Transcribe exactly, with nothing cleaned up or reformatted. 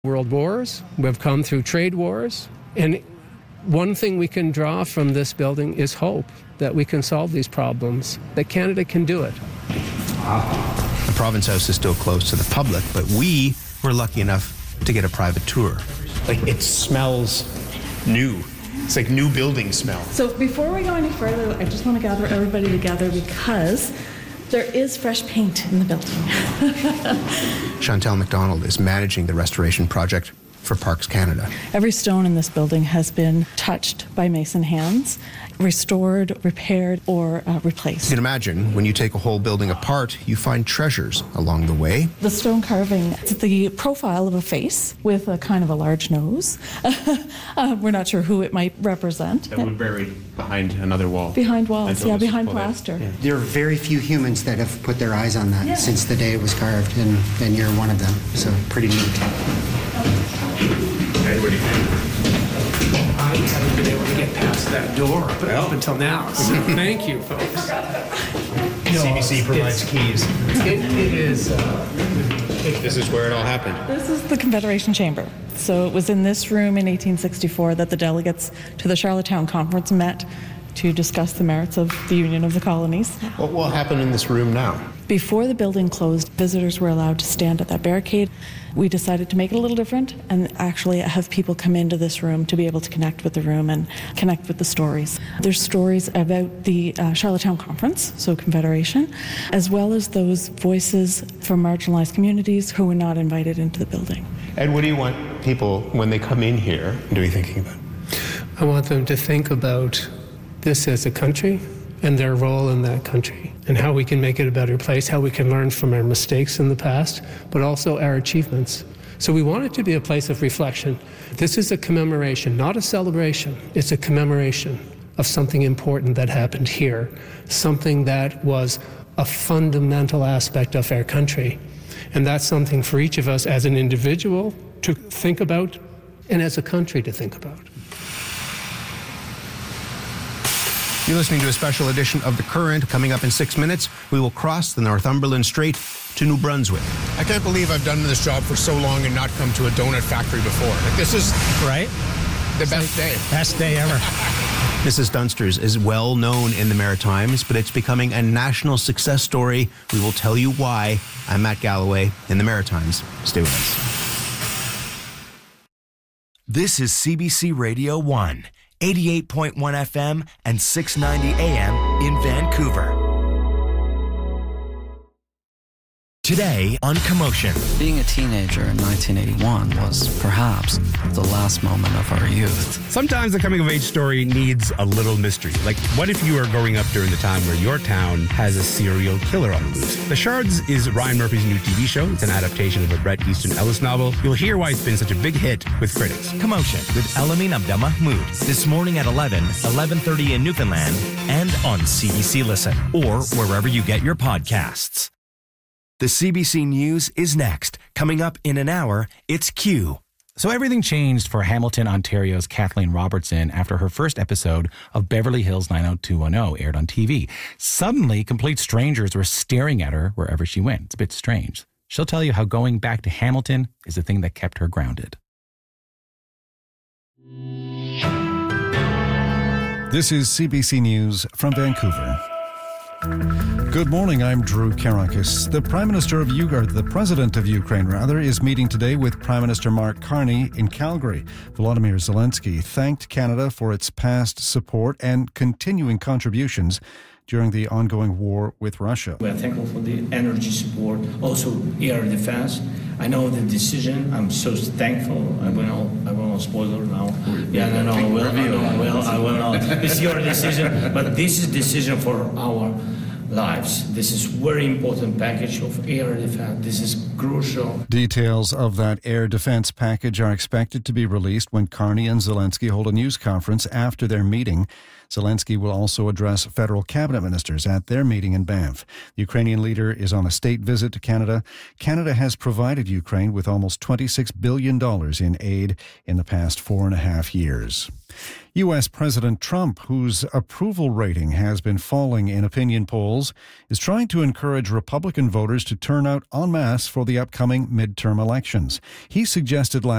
world wars. We've come through trade wars. And one thing we can draw from this building is hope that we can solve these problems, that Canada can do it. The Province House is still closed to the public, but we were lucky enough to get a private tour. Like, it smells new. It's like new building smell. So before we go any further, I just want to gather everybody together because there is fresh paint in the building. Chantel McDonald is managing the restoration project for Parks Canada. Every stone in this building has been touched by mason hands, restored, repaired, or uh, replaced. You can imagine when you take a whole building apart, you find treasures along the way. The stone carving is the profile of a face with a kind of a large nose. uh, we're not sure who it might represent. That would buried behind another wall. Behind walls, yeah, behind plaster. Yeah. There are very few humans that have put their eyes on that yeah. since the day it was carved, and, and you're one of them, so pretty neat. Hey, what do you think? I haven't been able to get past that door but well. up until now, so thank you, folks. No, C B C provides keys. It, it is... Uh, this is where it all happened. This is the Confederation Chamber. So it was in this room in eighteen sixty-four that the delegates to the Charlottetown Conference met to discuss the merits of the Union of the Colonies. What will happen in this room now? Before the building closed, visitors were allowed to stand at that barricade. We decided to make it a little different and actually have people come into this room to be able to connect with the room and connect with the stories. There's stories about the uh, Charlottetown Conference, so Confederation, as well as those voices from marginalized communities who were not invited into the building. Ed, what do you want people, when they come in here, to be thinking about? I want them to think about this as a country and their role in that country and how we can make it a better place, how we can learn from our mistakes in the past, but also our achievements. So we want it to be a place of reflection. This is a commemoration, not a celebration. It's a commemoration of something important that happened here, something that was a fundamental aspect of our country. And that's something for each of us as an individual to think about and as a country to think about. You're listening to a special edition of The Current. Coming up in six minutes, we will cross the Northumberland Strait to New Brunswick. I can't believe I've done this job for so long and not come to a donut factory before. Like, this is right. The it's best like day. Best day ever. Missus Dunster's is well known in the Maritimes, but it's becoming a national success story. We will tell you why. I'm Matt Galloway in the Maritimes. Stay with us. This is C B C Radio one. eighty-eight point one F M and six ninety A M in Vancouver. Today on Commotion. Being a teenager in nineteen eighty-one was perhaps the last moment of our youth. Sometimes the coming-of-age story needs a little mystery. Like, what if you are growing up during the time where your town has a serial killer on the loose? The Shards is Ryan Murphy's new T V show. It's an adaptation of a Bret Easton Ellis novel. You'll hear why it's been such a big hit with critics. Commotion with Elamin Abdelmahmoud. This morning at eleven, eleven thirty in Newfoundland, and on C B C Listen, or wherever you get your podcasts. The C B C News is next. Coming up in an hour, it's Q. So everything changed for Hamilton, Ontario's Kathleen Robertson after her first episode of Beverly Hills nine oh two one oh aired on T V. Suddenly, complete strangers were staring at her wherever she went. It's a bit strange. She'll tell you how going back to Hamilton is the thing that kept her grounded. This is C B C News from Vancouver. Good morning, I'm Drew Karakis. The Prime Minister of Ukraine, the President of Ukraine rather, is meeting today with Prime Minister Mark Carney in Calgary. Volodymyr Zelensky thanked Canada for its past support and continuing contributions during the ongoing war with Russia. We are thankful for the energy support, also air defense. I know the decision. I'm so thankful. I will not, I will not spoil it now. Yeah, no, no, I will, I will, I will, I will not. It's your decision, but this is decision for our lives. This is very important package of air defense. This is crucial. Details of that air defense package are expected to be released when Carney and Zelensky hold a news conference after their meeting. Zelensky will also address federal cabinet ministers at their meeting in Banff. The Ukrainian leader is on a state visit to Canada. Canada has provided Ukraine with almost twenty-six billion dollars in aid in the past four and a half years. U S. President Trump, whose approval rating has been falling in opinion polls, Hills, is trying to encourage Republican voters to turn out en masse for the upcoming midterm elections. He suggested last